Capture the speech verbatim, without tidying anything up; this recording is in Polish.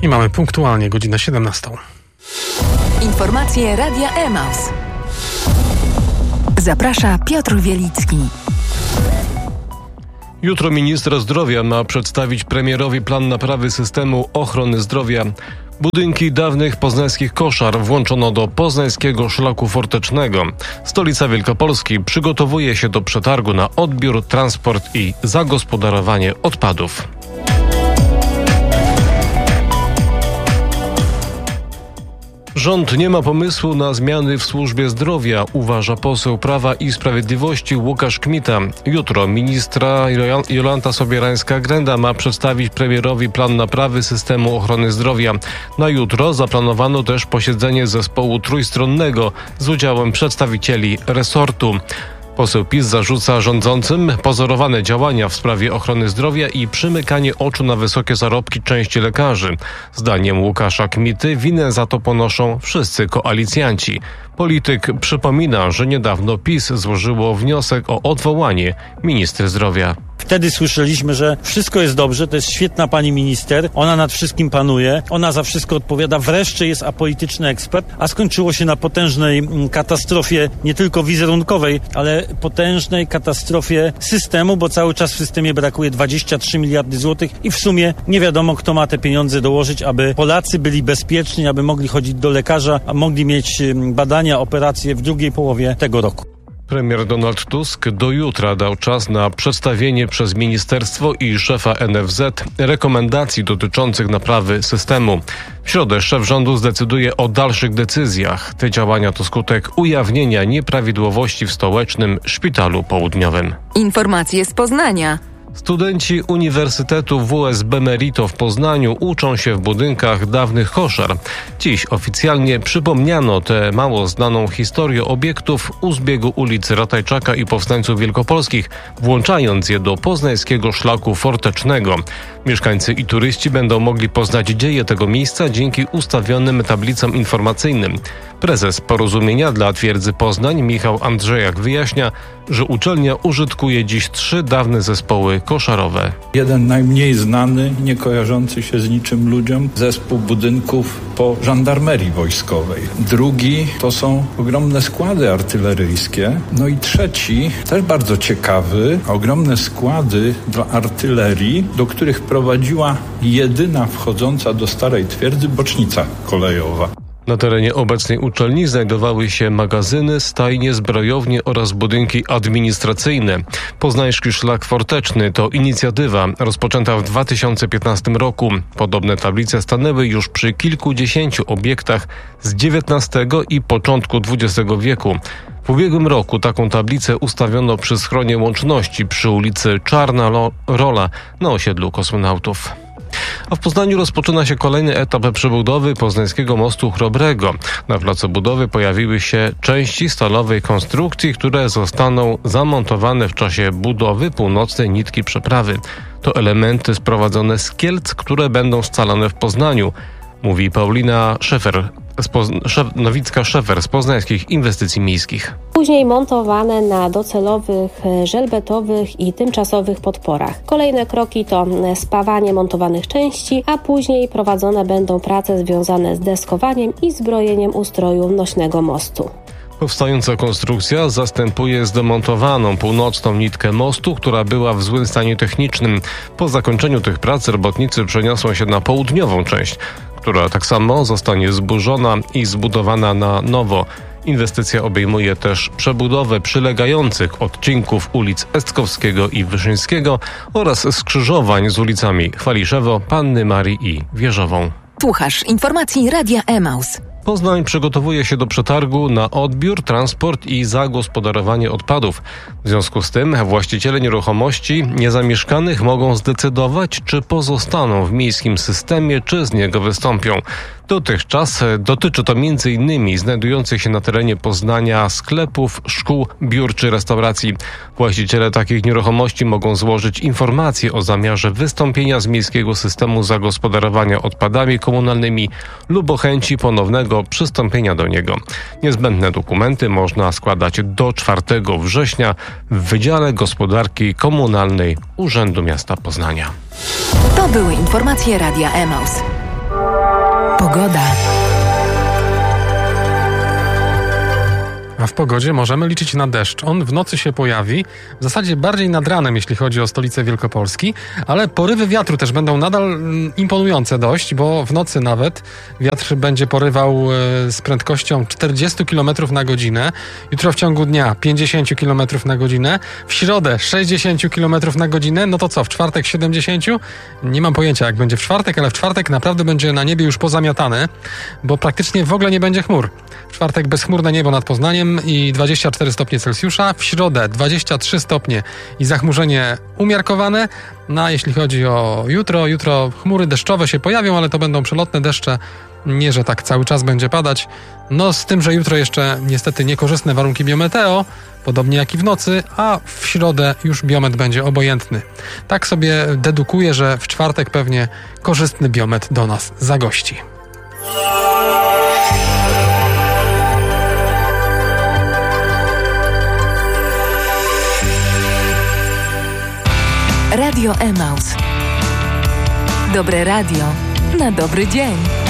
I mamy punktualnie godzinę siedemnastą. Informacje Radia Emaus. Zaprasza Piotr Wielicki. Jutro minister zdrowia ma przedstawić premierowi plan naprawy systemu ochrony zdrowia. Budynki dawnych poznańskich koszar włączono do poznańskiego szlaku fortecznego. Stolica Wielkopolski przygotowuje się do przetargu na odbiór, transport i zagospodarowanie odpadów. Rząd nie ma pomysłu na zmiany w służbie zdrowia, uważa poseł Prawa i Sprawiedliwości Łukasz Kmita. Jutro ministra Jolanta Sobierańska-Grenda ma przedstawić premierowi plan naprawy systemu ochrony zdrowia. Na jutro zaplanowano też posiedzenie zespołu trójstronnego z udziałem przedstawicieli resortu. Poseł PiS zarzuca rządzącym pozorowane działania w sprawie ochrony zdrowia i przymykanie oczu na wysokie zarobki części lekarzy. Zdaniem Łukasza Kmity winę za to ponoszą wszyscy koalicjanci. Polityk przypomina, że niedawno PiS złożyło wniosek o odwołanie ministra zdrowia. Wtedy słyszeliśmy, że wszystko jest dobrze, to jest świetna pani minister, ona nad wszystkim panuje, ona za wszystko odpowiada, wreszcie jest apolityczny ekspert, a skończyło się na potężnej katastrofie nie tylko wizerunkowej, ale potężnej katastrofie systemu, bo cały czas w systemie brakuje dwadzieścia trzy miliardy złotych i w sumie nie wiadomo, kto ma te pieniądze dołożyć, aby Polacy byli bezpieczni, aby mogli chodzić do lekarza, a mogli mieć badania, operacje w drugiej połowie tego roku. Premier Donald Tusk do jutra dał czas na przedstawienie przez ministerstwo i szefa N F Z rekomendacji dotyczących naprawy systemu. W środę szef rządu zdecyduje o dalszych decyzjach. Te działania to skutek ujawnienia nieprawidłowości w stołecznym szpitalu południowym. Informacje z Poznania. Studenci Uniwersytetu W S B Merito w Poznaniu uczą się w budynkach dawnych koszar. Dziś oficjalnie przypomniano tę mało znaną historię obiektów u zbiegu ulicy Ratajczaka i Powstańców Wielkopolskich, włączając je do poznańskiego szlaku fortecznego. Mieszkańcy i turyści będą mogli poznać dzieje tego miejsca dzięki ustawionym tablicom informacyjnym. Prezes Porozumienia dla Twierdzy Poznań Michał Andrzejak wyjaśnia, że uczelnia użytkuje dziś trzy dawne zespoły koszarowe. Jeden najmniej znany, nie kojarzący się z niczym ludziom, zespół budynków po żandarmerii wojskowej. Drugi to są ogromne składy artyleryjskie. No i trzeci, też bardzo ciekawy, ogromne składy dla artylerii, do których prowadziła jedyna wchodząca do Starej Twierdzy bocznica kolejowa. Na terenie obecnej uczelni znajdowały się magazyny, stajnie, zbrojownie oraz budynki administracyjne. Poznański Szlak Forteczny to inicjatywa rozpoczęta w dwa tysiące piętnastym roku. Podobne tablice stanęły już przy kilkudziesięciu obiektach z dziewiętnastego i początku dwudziestego wieku. W ubiegłym roku taką tablicę ustawiono przy schronie Łączności przy ulicy Czarna Rola na osiedlu Kosmonautów. A w Poznaniu rozpoczyna się kolejny etap przebudowy poznańskiego mostu chrobrego. Na placu budowy pojawiły się części stalowej konstrukcji, które zostaną zamontowane w czasie budowy północnej nitki przeprawy. To elementy sprowadzone z Kielc, które będą scalane w Poznaniu, mówi Paulina Szefer, Szef, Nowicka-Szefer z Poznańskich Inwestycji Miejskich. Później montowane na docelowych, żelbetowych i tymczasowych podporach. Kolejne kroki to spawanie montowanych części, a później prowadzone będą prace związane z deskowaniem i zbrojeniem ustroju nośnego mostu. Powstająca konstrukcja zastępuje zdemontowaną północną nitkę mostu, która była w złym stanie technicznym. Po zakończeniu tych prac robotnicy przeniosą się na południową część, która tak samo zostanie zburzona i zbudowana na nowo. Inwestycja obejmuje też przebudowę przylegających odcinków ulic Estkowskiego i Wyszyńskiego oraz skrzyżowań z ulicami Chwaliszewo, Panny Marii i Wieżową. Słuchasz informacji Radia Emaus. Poznań przygotowuje się do przetargu na odbiór, transport i zagospodarowanie odpadów. W związku z tym właściciele nieruchomości niezamieszkanych mogą zdecydować, czy pozostaną w miejskim systemie, czy z niego wystąpią. Dotychczas dotyczy to między innymi znajdujących się na terenie Poznania sklepów, szkół, biur czy restauracji. Właściciele takich nieruchomości mogą złożyć informacje o zamiarze wystąpienia z miejskiego systemu zagospodarowania odpadami komunalnymi lub o chęci ponownego przystąpienia do niego. Niezbędne dokumenty można składać do czwartego września w Wydziale Gospodarki Komunalnej Urzędu Miasta Poznania. To były informacje Radia Emaus. Pogoda. A w pogodzie możemy liczyć na deszcz. On w nocy się pojawi, w zasadzie bardziej nad ranem, jeśli chodzi o stolicę Wielkopolski, ale porywy wiatru też będą nadal imponujące dość, bo w nocy nawet wiatr będzie porywał z prędkością czterdzieści kilometrów na godzinę, jutro w ciągu dnia pięćdziesiąt kilometrów na godzinę, w środę sześćdziesiąt kilometrów na godzinę, no to co, w czwartek siedemdziesiąt? Nie mam pojęcia, jak będzie w czwartek, ale w czwartek naprawdę będzie na niebie już pozamiatane, bo praktycznie w ogóle nie będzie chmur. W czwartek bezchmurne niebo nad Poznaniem i dwadzieścia cztery stopnie Celsjusza, w środę dwadzieścia trzy stopnie i zachmurzenie umiarkowane. No a jeśli chodzi o jutro, jutro chmury deszczowe się pojawią, ale to będą przelotne deszcze, nie że tak cały czas będzie padać. No z tym, że jutro jeszcze niestety niekorzystne warunki biometeo, podobnie jak i w nocy, a w środę już biomet będzie obojętny. Tak sobie dedukuję, że w czwartek pewnie korzystny biomet do nas zagości. Radio Emaus. Dobre radio na dobry dzień.